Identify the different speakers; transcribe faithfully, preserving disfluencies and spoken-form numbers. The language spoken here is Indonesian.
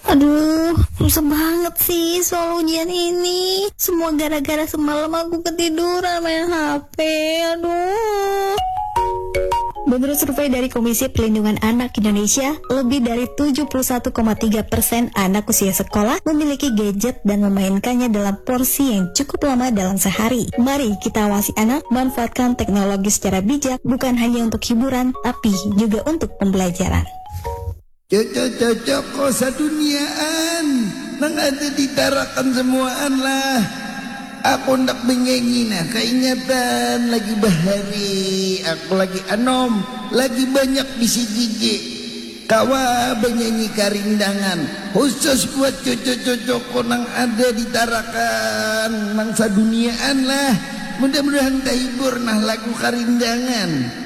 Speaker 1: Aduh, susah banget sih soal ujian ini. Semua gara-gara semalam aku ketiduran main H P. Aduh. Menurut survei dari Komisi Perlindungan Anak Indonesia, lebih dari tujuh puluh satu koma tiga persen anak usia sekolah memiliki gadget dan memainkannya dalam porsi yang cukup lama dalam sehari. Mari kita awasi anak, manfaatkan teknologi secara bijak, bukan hanya untuk hiburan, tapi juga untuk pembelajaran.
Speaker 2: Cocok-cocok kok saduniaan, nang ada ditarakan semuaan lah. Aku ndak bengengin nah keingatan lagi bahari, aku lagi anom, lagi banyak bisi gigi. Kawa benyanyi karindangan, khusus buat cocok-cocok kok nang ada ditarakan, nang saduniaan lah. Mudah-mudahan kahibur nah lagu karindangan.